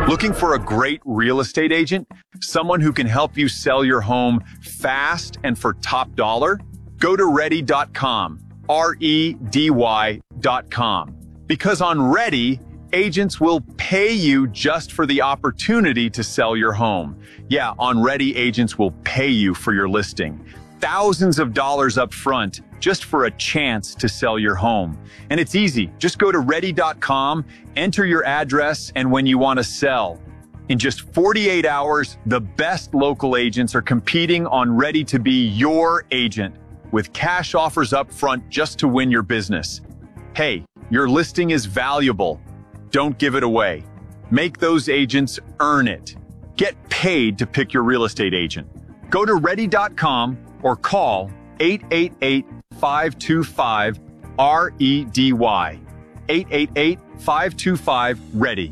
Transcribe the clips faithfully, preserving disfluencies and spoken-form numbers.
Looking for a great real estate agent? Someone who can help you sell your home fast and for top dollar? Go to ready dot com, R E D Y dot com. Because on Ready, agents will pay you just for the opportunity to sell your home. Yeah, on Ready, agents will pay you for your listing. Thousands of dollars up front just for a chance to sell your home. And it's easy. Just go to ready dot com, enter your address, and when you want to sell. In just forty-eight hours, the best local agents are competing on Ready to be your agent with cash offers up front just to win your business. Hey, your listing is valuable. Don't give it away. Make those agents earn it. Get paid to pick your real estate agent. Go to ready dot com or call eight eight eight, five two five, R E D Y. eight eight eight, five two five, READY.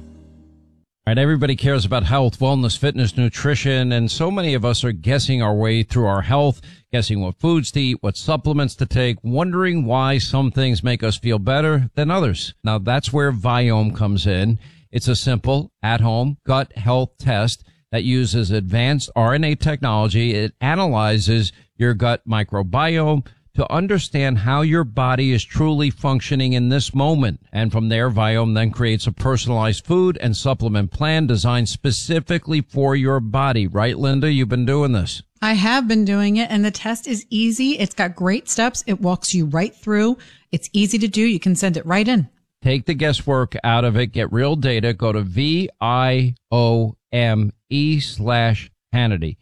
All right, everybody cares about health, wellness, fitness, nutrition, and so many of us are guessing our way through our health, guessing what foods to eat, what supplements to take, wondering why some things make us feel better than others. Now, that's where Viome comes in. It's a simple, at-home gut health test that uses advanced R N A technology. It analyzes your gut microbiome to understand how your body is truly functioning in this moment. And from there, Viome then creates a personalized food and supplement plan designed specifically for your body. Right, Linda? You've been doing this. I have been doing it, and the test is easy. It's got great steps. It walks you right through. It's easy to do. You can send it right in. Take the guesswork out of it. Get real data. Go to V I O M E slash Hannity.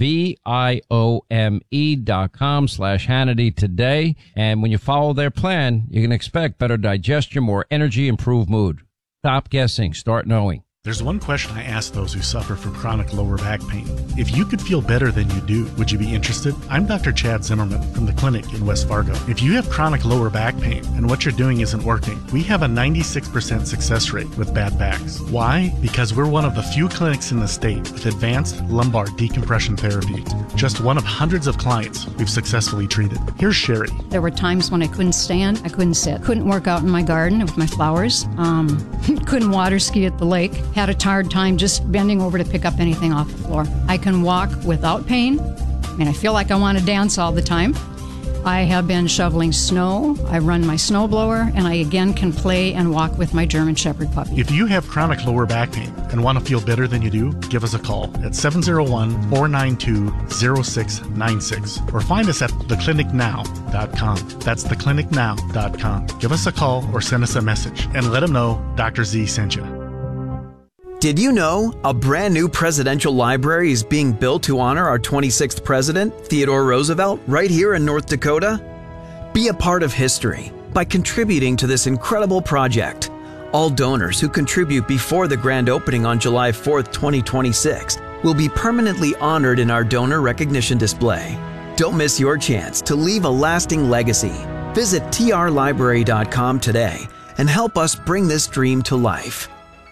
V I O M E dot com slash Hannity today. And when you follow their plan, you can expect better digestion, more energy, improved mood. Stop guessing. Start knowing. There's one question I ask those who suffer from chronic lower back pain. If you could feel better than you do, would you be interested? I'm Doctor Chad Zimmerman from the clinic in West Fargo. If you have chronic lower back pain and what you're doing isn't working, we have a ninety-six percent success rate with bad backs. Why? Because we're one of the few clinics in the state with advanced lumbar decompression therapy. Just one of hundreds of clients we've successfully treated. Here's Sherry. There were times when I couldn't stand, I couldn't sit, couldn't work out in my garden with my flowers, um, couldn't water ski at the lake. Had a hard time just bending over to pick up anything off the floor. I can walk without pain. I mean, I feel like I want to dance all the time. I have been shoveling snow. I run my snowblower, and I again can play and walk with my German Shepherd puppy. If you have chronic lower back pain and want to feel better than you do, give us a call at seven oh one, four nine two, oh six nine six or find us at the clinic now dot com. That's the clinic now dot com. Give us a call or send us a message and let them know Doctor Z sent you. Did you know a brand new presidential library is being built to honor our twenty-sixth president, Theodore Roosevelt, right here in North Dakota? Be a part of history by contributing to this incredible project. All donors who contribute before the grand opening on July fourth, twenty twenty-six will be permanently honored in our donor recognition display. Don't miss your chance to leave a lasting legacy. Visit T R library dot com today and help us bring this dream to life.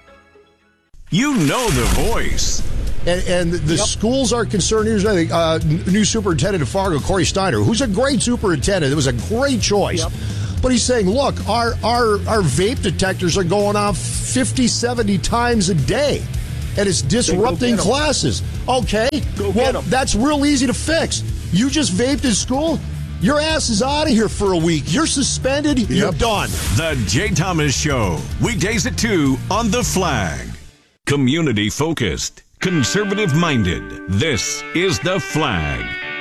You know the voice. And, and the yep. schools are concerned. Here's another uh, new superintendent of Fargo, Corey Steiner, who's a great superintendent. It was a great choice. Yep. But he's saying, look, our, our, our vape detectors are going off fifty, seventy times a day, and it's disrupting classes. Okay, go well, that's real easy to fix. You just vaped in school? Your ass is out of here for a week. You're suspended. Yep. You're done. The Jay Thomas Show, weekdays at two on The Flag. Community focused, conservative minded. This is The Flag.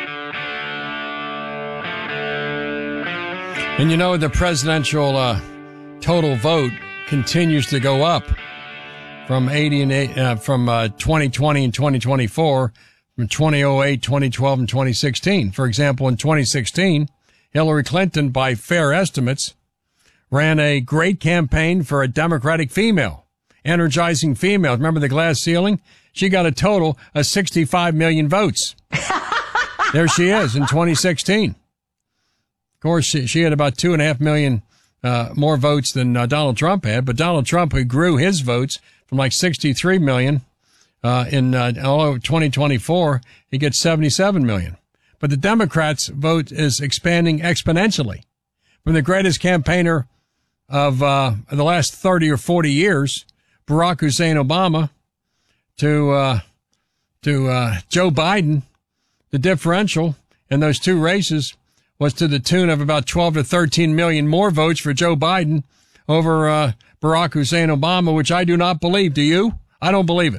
And you know, the presidential uh, total vote continues to go up from eighty and eight, uh, from uh, twenty twenty and twenty twenty-four, from twenty oh eight, twenty twelve, and twenty sixteen. For example, in twenty sixteen, Hillary Clinton, by fair estimates, ran a great campaign for a Democratic female. Energizing females. Remember the glass ceiling? She got a total of sixty-five million votes. There she is in twenty sixteen. Of course, she, she had about two and a half million uh, more votes than uh, Donald Trump had, but Donald Trump, who grew his votes from like sixty-three million uh, in uh, twenty twenty-four, he gets seventy-seven million. But the Democrats' vote is expanding exponentially. From the greatest campaigner of uh, the last thirty or forty years, Barack Hussein Obama, to uh, to uh, Joe Biden, the differential in those two races was to the tune of about twelve to thirteen million more votes for Joe Biden over uh, Barack Hussein Obama, which I do not believe. Do you? I don't believe it.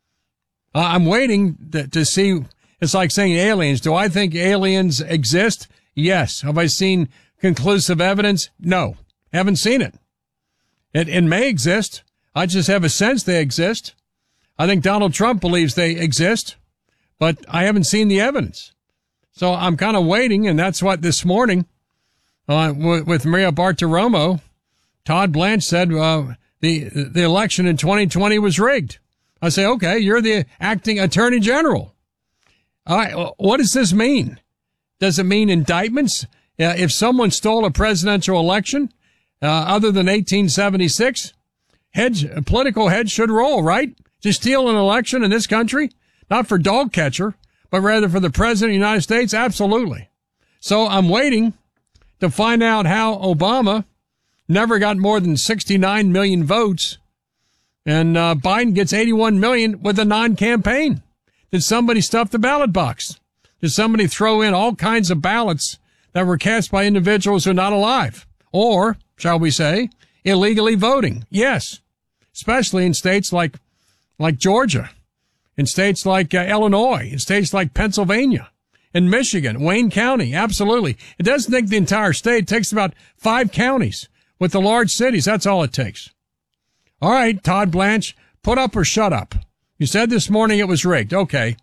Uh, I'm waiting to, to see. It's like saying aliens. Do I think aliens exist? Yes. Have I seen conclusive evidence? No. Haven't seen it. It, it may exist. I just have a sense they exist. I think Donald Trump believes they exist, but I haven't seen the evidence. So I'm kind of waiting, and that's what this morning uh, w- with Maria Bartiromo, Todd Blanche said uh, the the election in twenty twenty was rigged. I say, okay, you're the acting attorney general. All right, what does this mean? Does it mean indictments? Uh, if someone stole a presidential election uh, other than eighteen seventy-six, heads, political heads should roll, right? To steal an election in this country, not for dog catcher, but rather for the president of the United States? Absolutely. So I'm waiting to find out how Obama never got more than sixty-nine million votes and uh, Biden gets eighty-one million with a non-campaign. Did somebody stuff the ballot box? Did somebody throw in all kinds of ballots that were cast by individuals who are not alive? Or, shall we say, illegally voting? Yes, especially in states like like Georgia, in states like uh, Illinois, in states like Pennsylvania, in Michigan, Wayne County. Absolutely. It doesn't take the entire state. It takes about five counties with the large cities. That's all it takes. All right, Todd Blanche, put up or shut up. You said this morning it was rigged. Okay.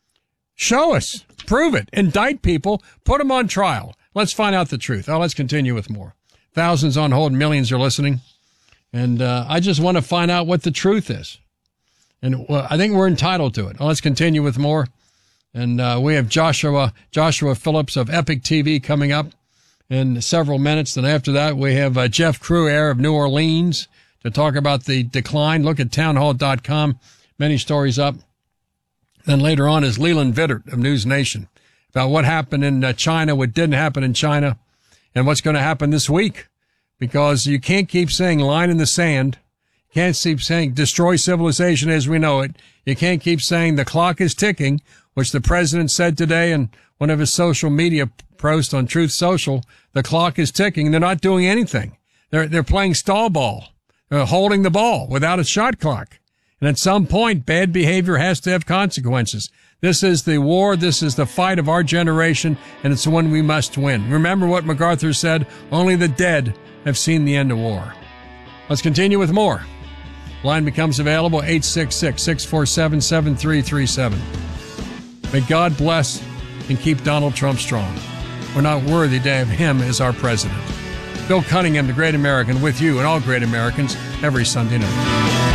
Show us. Prove it. Indict people. Put them on trial. Let's find out the truth. Oh, let's continue with more. Thousands on hold. Millions are listening. And uh, I just want to find out what the truth is. And well, I think we're entitled to it. Well, let's continue with more. And uh, we have Joshua Joshua Phillips of Epic T V coming up in several minutes. And after that, we have uh, Jeff Cruaire of New Orleans to talk about the decline. Look at townhall dot com. Many stories up. Then later on is Leland Vittert of News Nation about what happened in uh, China, what didn't happen in China, and what's going to happen this week. Because you can't keep saying line in the sand. You can't keep saying destroy civilization as we know it. You can't keep saying the clock is ticking, which the president said today in one of his social media posts on Truth Social. The clock is ticking. They're not doing anything. They're, they're playing stall ball. They're holding the ball without a shot clock. And at some point, bad behavior has to have consequences. This is the war. This is the fight of our generation, and it's the one we must win. Remember what MacArthur said, only the dead have seen the end of war. Let's continue with more. Line becomes available, eight six six, six four seven, seven three three seven. May God bless and keep Donald Trump strong. We're not worthy to have him as our president. Bill Cunningham, the Great American, with you and all great Americans every Sunday night.